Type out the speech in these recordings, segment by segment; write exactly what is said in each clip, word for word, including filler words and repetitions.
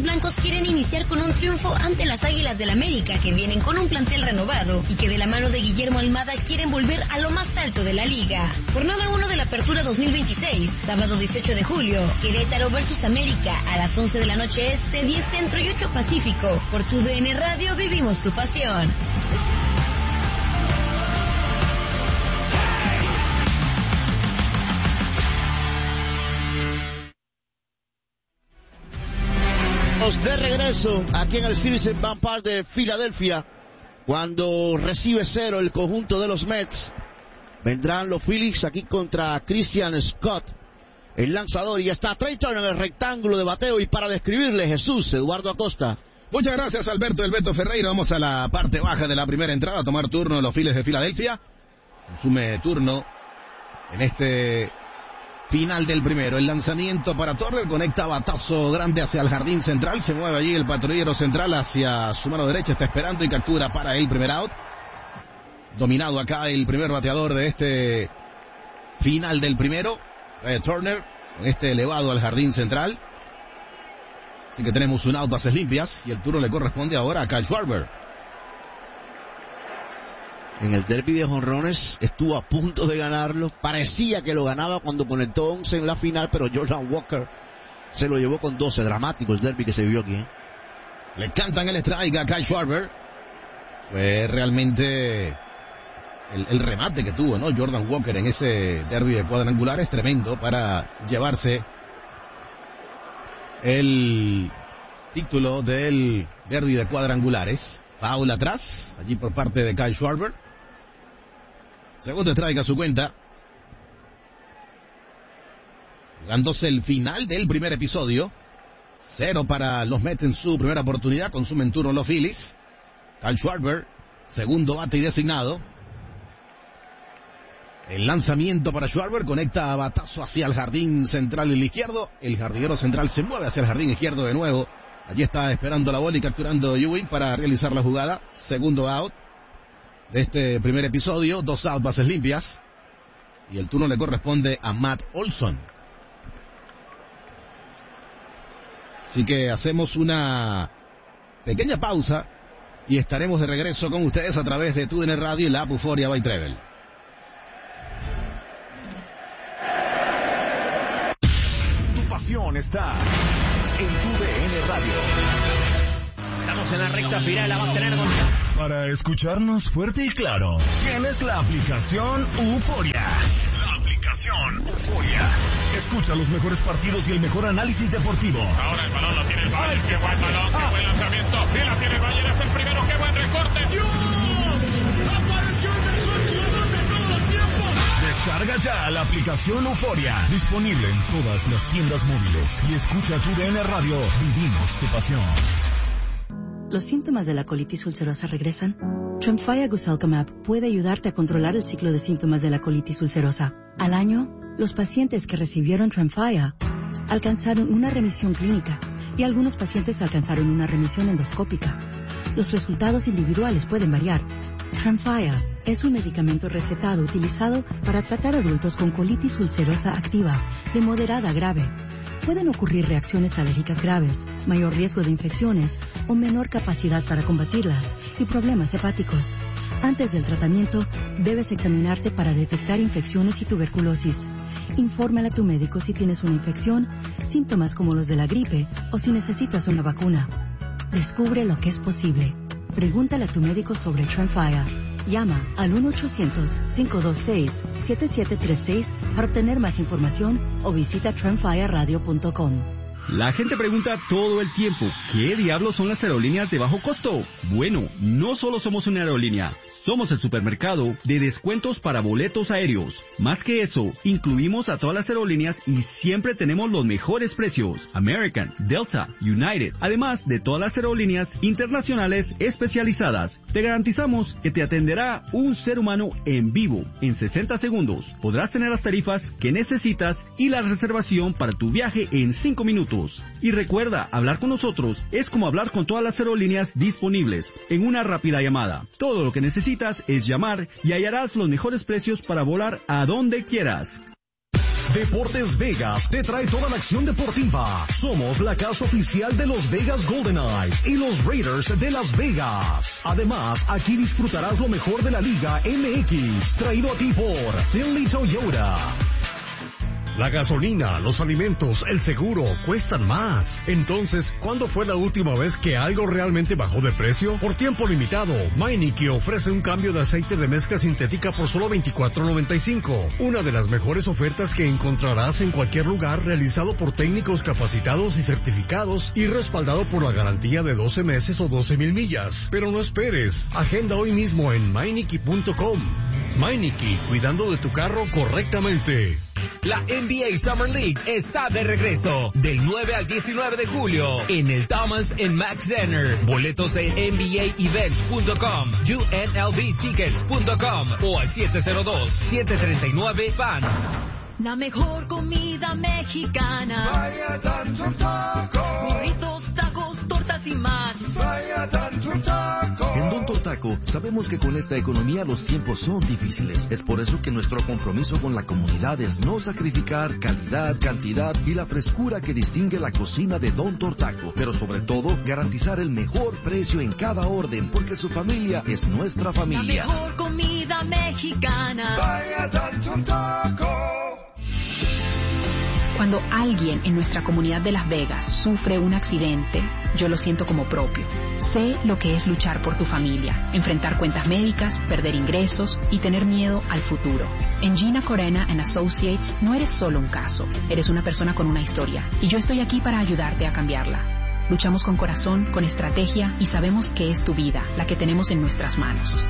blancos quieren iniciar con un triunfo ante las Águilas del América, que vienen con un plantel renovado y que de la mano de Guillermo Almada quieren volver a lo más alto de la liga. Jornada uno de la Apertura dos mil veintiséis, sábado dieciocho de julio, Querétaro versus América a las once de la noche este, diez centro y ocho pacífico. Por tu D N Radio vivimos tu pasión. De regreso aquí en el Citizens Bank Park de Filadelfia, cuando recibe cero el conjunto de los Mets. Vendrán los Phillies aquí contra Christian Scott, el lanzador, y ya está Trey Turner en el rectángulo de bateo. Y para describirle, Jesús Eduardo Acosta. Muchas gracias, Alberto El Beto Ferreira. Vamos a la parte baja de la primera entrada a tomar turno de los Phillies de Filadelfia. Consume turno en este final del primero. El lanzamiento para Turner, conecta batazo grande hacia el jardín central. Se mueve allí el patrullero central hacia su mano derecha. Está esperando y captura para el primer out. Dominado acá el primer bateador de este final del primero, eh, Turner, con este elevado al jardín central. Así que tenemos un out, bases limpias, y el turno le corresponde ahora a Kyle Schwarber. En el derby de jonrones estuvo a punto de ganarlo. Parecía que lo ganaba cuando conectó once en la final, pero Jordan Walker se lo llevó con doce. Dramático el derby que se vivió aquí, ¿eh? Le cantan el strike a Kyle Schwarber. Fue realmente el, el remate que tuvo, ¿no? Jordan Walker en ese derby de cuadrangulares, tremendo para llevarse el título del derby de cuadrangulares. Foul atrás, allí por parte de Kyle Schwarber. Segundo strike a su cuenta. Jugándose el final del primer episodio. Cero para los Mets en su primera oportunidad. Consumen turno los Phillies. Kyle Schwarber, segundo bate y designado. El lanzamiento para Schwarber, conecta a batazo hacia el jardín central del izquierdo. El jardinero central se mueve hacia el jardín izquierdo de nuevo. Allí está esperando la bola y capturando Ewing para realizar la jugada. Segundo out de este primer episodio. Dos out, bases limpias. Y el turno le corresponde a Matt Olson. Así que hacemos una pequeña pausa y estaremos de regreso con ustedes a través de tu D N Radio y la app Euphoria by Treble. Tu pasión está en tu D N Radio. Estamos en la recta final, la va a tener con... Para escucharnos fuerte y claro, tienes la aplicación Euphoria. La aplicación Euphoria. Escucha los mejores partidos y el mejor análisis deportivo. Ahora el balón lo tiene el Bayern. Qué buen balón, qué buen lanzamiento. Y la tiene el Bayern, es el primero. Qué buen recorte. ¡Dios! ¡Apareció el mejor jugador de todos los tiempos! Descarga ya la aplicación Euphoria. Disponible en todas las tiendas móviles. Y escucha tu D N Radio. Vivimos tu pasión. ¿Los síntomas de la colitis ulcerosa regresan? Tremfya Guselkumab puede ayudarte a controlar el ciclo de síntomas de la colitis ulcerosa. Al año, los pacientes que recibieron Tremfya alcanzaron una remisión clínica y algunos pacientes alcanzaron una remisión endoscópica. Los resultados individuales pueden variar. Tremfya es un medicamento recetado utilizado para tratar adultos con colitis ulcerosa activa de moderada a grave. Pueden ocurrir reacciones alérgicas graves, mayor riesgo de infecciones o menor capacidad para combatirlas y problemas hepáticos. Antes del tratamiento, debes examinarte para detectar infecciones y tuberculosis. Infórmale a tu médico si tienes una infección, síntomas como los de la gripe o si necesitas una vacuna. Descubre lo que es posible. Pregúntale a tu médico sobre Tremfya. Llama al uno ochocientos, cinco dos seis, siete siete tres seis para obtener más información o visita tremfya radio punto com. La gente pregunta todo el tiempo, ¿qué diablos son las aerolíneas de bajo costo? Bueno, no solo somos una aerolínea, somos el supermercado de descuentos para boletos aéreos. Más que eso, incluimos a todas las aerolíneas y siempre tenemos los mejores precios. American, Delta, United, además de todas las aerolíneas internacionales especializadas. Te garantizamos que te atenderá un ser humano en vivo. En sesenta segundos podrás tener las tarifas que necesitas y la reservación para tu viaje en cinco minutos. Y recuerda, hablar con nosotros es como hablar con todas las aerolíneas disponibles en una rápida llamada. Todo lo que necesitas es llamar y hallarás los mejores precios para volar a donde quieras. Deportes Vegas te trae toda la acción deportiva. Somos la casa oficial de los Vegas Golden Knights y los Raiders de Las Vegas. Además, aquí disfrutarás lo mejor de la Liga M X, traído a ti por Finley Toyota. La gasolina, los alimentos, el seguro cuestan más. Entonces, ¿cuándo fue la última vez que algo realmente bajó de precio? Por tiempo limitado, Meineke ofrece un cambio de aceite de mezcla sintética por solo veinticuatro noventa y cinco. Una de las mejores ofertas que encontrarás en cualquier lugar, realizado por técnicos capacitados y certificados y respaldado por la garantía de doce meses o doce mil millas. Pero no esperes, agenda hoy mismo en Meineke punto com. Meineke, cuidando de tu carro correctamente. La N B A Summer League está de regreso del nueve al diecinueve de julio en el Thomas and Mack Center. Boletos en N B A events punto com, U N L V tickets punto com o al siete cero dos, siete tres nueve, fans. La mejor comida mexicana. Vaya Tantum Taco. Burritos, tacos, tortas y más. Vaya Tantum Taco. En Don Tortaco sabemos que con esta economía los tiempos son difíciles. Es por eso que nuestro compromiso con la comunidad es no sacrificar calidad, cantidad y la frescura que distingue la cocina de Don Tortaco. Pero sobre todo, garantizar el mejor precio en cada orden, porque su familia es nuestra familia. La mejor comida mexicana. Vaya Tantum Taco. Cuando alguien en nuestra comunidad de Las Vegas sufre un accidente, yo lo siento como propio. Sé lo que es luchar por tu familia, enfrentar cuentas médicas, perder ingresos y tener miedo al futuro. En Gina Corena and Associates no eres solo un caso, eres una persona con una historia y yo estoy aquí para ayudarte a cambiarla. Luchamos con corazón, con estrategia y sabemos que es tu vida la que tenemos en nuestras manos.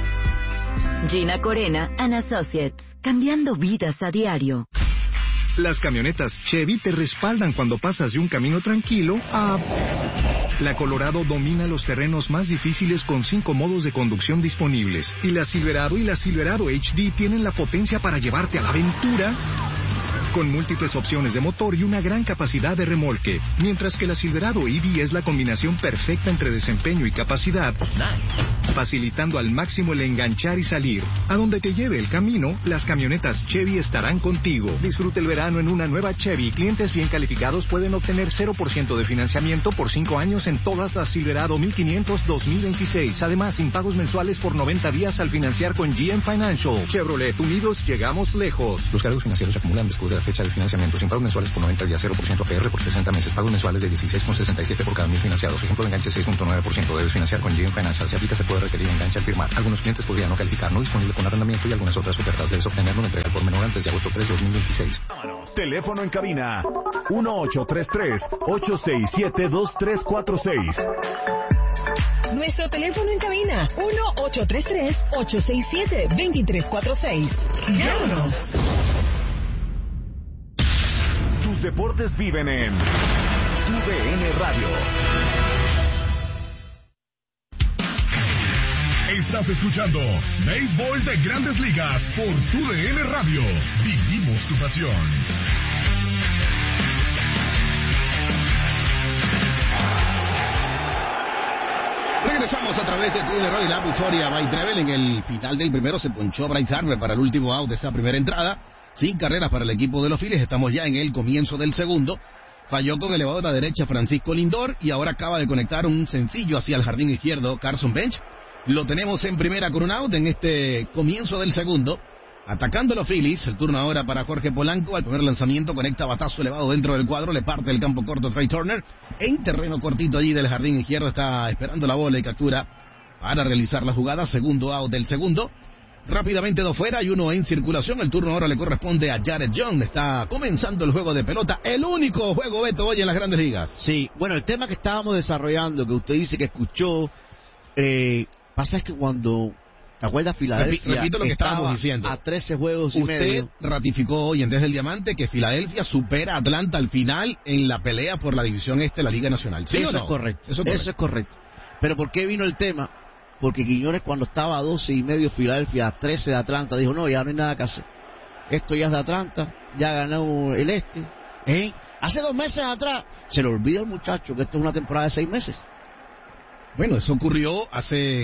Gina Corena and Associates, cambiando vidas a diario. Las camionetas Chevy te respaldan cuando pasas de un camino tranquilo a... La Colorado domina los terrenos más difíciles con cinco modos de conducción disponibles. Y la Silverado y la Silverado H D tienen la potencia para llevarte a la aventura con múltiples opciones de motor y una gran capacidad de remolque. Mientras que la Silverado E V es la combinación perfecta entre desempeño y capacidad, facilitando al máximo el enganchar y salir. A donde te lleve el camino, las camionetas Chevy estarán contigo. Disfruta el verano en una nueva Chevy. Clientes bien calificados pueden obtener cero por ciento de financiamiento por cinco años en todas las Silverado mil quinientos dos mil veintiséis. Además, sin pagos mensuales por noventa días al financiar con G M Financial. Chevrolet, unidos llegamos lejos. Los cargos financieros se acumulan después de la fecha de financiamiento. Sin pagos mensuales por noventa días, cero por ciento A P R por sesenta meses. Pagos mensuales de dieciséis con sesenta y siete por cada mil financiados. Ejemplo de enganche seis punto nueve por ciento. Debes financiar con G M Financial. Si aplica, se puede requerir enganche al firmar. Algunos clientes podrían no calificar. No disponible con arrendamiento y algunas otras ofertas. Debes obtenerlo en entrega por menor antes de agosto tres de dos mil veintiséis. Teléfono en cabina uno ocho tres tres, ocho seis siete, dos tres cuatro seis. Nuestro teléfono en cabina uno ocho tres tres, ocho seis siete, dos tres cuatro seis. Llámanos. Tus deportes viven en Tu D N Radio. Estás escuchando Béisbol de Grandes Ligas por Tu D N Radio. Vivimos tu pasión. Regresamos a través de Tu D N Radio y la euforia by Trevel. En el final del primero se ponchó Bryce Harper para el último out de esta primera entrada. Sin carreras para el equipo de los Phillies. Estamos ya en el comienzo del segundo. Falló con elevador a la derecha Francisco Lindor y ahora acaba de conectar un sencillo hacia el jardín izquierdo Carson Bench. Lo tenemos en primera con un out en este comienzo del segundo. Atacando a los Phillies, el turno ahora para Jorge Polanco. Al primer lanzamiento conecta batazo elevado dentro del cuadro, le parte el campo corto Trey Turner. En terreno cortito allí del jardín izquierdo está esperando la bola y captura para realizar la jugada. Segundo out del segundo. Rápidamente dos fuera y uno en circulación. El turno ahora le corresponde a Jared Young. Está comenzando el juego de pelota. El único juego, Beto, hoy en las Grandes Ligas. Sí, bueno, el tema que estábamos desarrollando, que usted dice que escuchó, eh, pasa es que cuando... ¿Te acuerdas? Filadelfia. Repito lo que estábamos diciendo. A trece juegos y Usted medio. ratificó hoy en Desde el Diamante que Filadelfia supera a Atlanta al final en la pelea por la división este de la Liga Nacional. ¿Sí Eso o no? es correcto. Eso es correcto. Eso es correcto. Pero ¿por qué vino el tema? Porque Quiñones, cuando estaba a doce y medio Filadelfia, a trece de Atlanta, dijo, no, ya no hay nada que hacer. Esto ya es de Atlanta, ya ganó el este. ¿Eh? Hace dos meses atrás, se le olvida al muchacho que esto es una temporada de seis meses. Bueno, eso ocurrió hace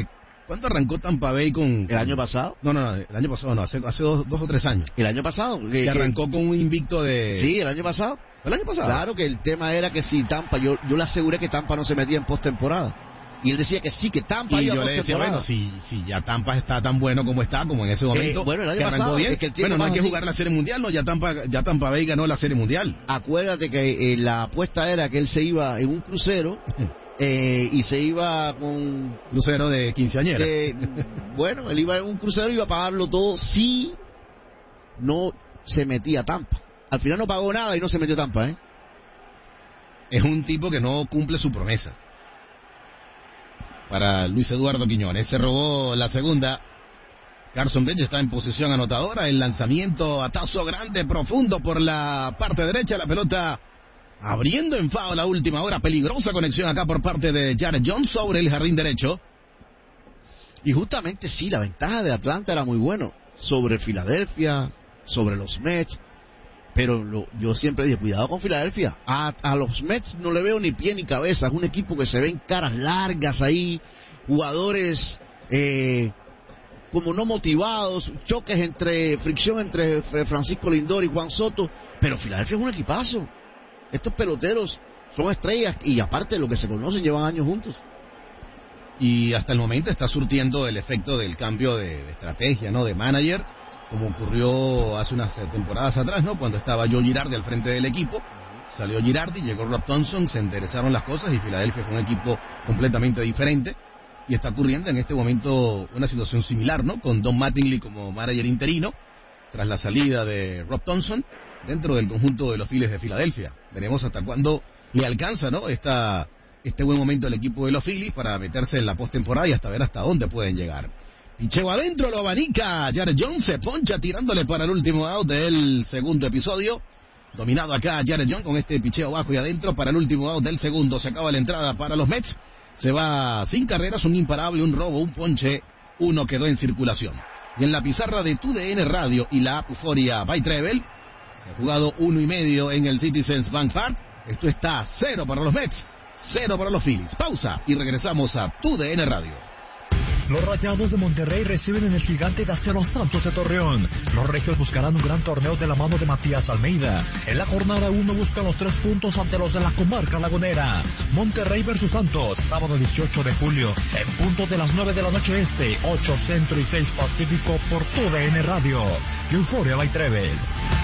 ¿Cuánto arrancó Tampa Bay con...? ¿El año pasado? No, no, no, el año pasado no, hace, hace dos, dos o tres años. ¿El año pasado? Que, que arrancó con un invicto de... Sí, el año pasado. ¿El año pasado? Claro, que el tema era que si Tampa, yo, yo le aseguré que Tampa no se metía en postemporada. Y él decía que sí, que Tampa y iba a yo le decía, bueno, si, si ya Tampa está tan bueno como está, como en ese momento, eh, bueno, el año que arrancó pasado, bien. Es que el bueno, no hay que así. jugar la Serie Mundial, no, ya Tampa, ya Tampa Bay ganó la Serie Mundial. Acuérdate que eh, la apuesta era que él se iba en un crucero eh, y se iba con... Crucero de quinceañera. Eh, bueno, él iba en un crucero y iba a pagarlo todo si no se metía a Tampa. Al final no pagó nada y no se metió a Tampa, ¿eh? Es un tipo que no cumple su promesa. Para Luis Eduardo Quiñones, se robó la segunda. Carson Bench está en posición anotadora. El lanzamiento a tazo grande, profundo por la parte derecha. La pelota abriendo en foul la última hora. Peligrosa conexión acá por parte de Jared Jones sobre el jardín derecho. Y justamente sí, la ventaja de Atlanta era muy bueno sobre Filadelfia, sobre los Mets. Pero lo, yo siempre dije, cuidado con Filadelfia. A, a los Mets no le veo ni pie ni cabeza. Es un equipo que se ven caras largas ahí, jugadores eh, como no motivados, choques entre, fricción entre Francisco Lindor y Juan Soto. Pero Filadelfia es un equipazo. Estos peloteros son estrellas y aparte de lo que se conocen, llevan años juntos. Y hasta el momento está surtiendo el efecto del cambio de, de estrategia, ¿no? De manager, como ocurrió hace unas temporadas atrás, ¿no? Cuando estaba Joe Girardi al frente del equipo, salió Girardi, llegó Rob Thompson, se enderezaron las cosas y Filadelfia fue un equipo completamente diferente. Y está ocurriendo en este momento una situación similar, ¿no? Con Don Mattingly como manager interino, tras la salida de Rob Thompson, dentro del conjunto de los Phillies de Filadelfia. Veremos hasta cuándo le alcanza, ¿no? Esta, este buen momento del equipo de los Phillies para meterse en la postemporada y hasta ver hasta dónde pueden llegar. Picheo adentro, lo abanica. Jared Jones se poncha tirándole para el último out del segundo episodio. Dominado acá Jared Jones con este picheo abajo y adentro para el último out del segundo. Se acaba la entrada para los Mets. Se va sin carreras, un imparable, un robo, un ponche. Uno quedó en circulación. Y en la pizarra de Tu D N Radio y la app Euforia by Treble, se ha jugado uno y medio en el Citizens Bank Park. Esto está cero para los Mets, cero para los Phillies. Pausa y regresamos a Tu D N Radio. Los Rayados de Monterrey reciben en el Gigante de Acero Santos de Torreón. Los regios buscarán un gran torneo de la mano de Matías Almeida. En la jornada uno buscan los tres puntos ante los de la comarca lagunera. Monterrey versus Santos, sábado dieciocho de julio, en punto de las nueve de la noche este, ocho centro y seis pacífico por Tu D N Radio. Euforia by Treble.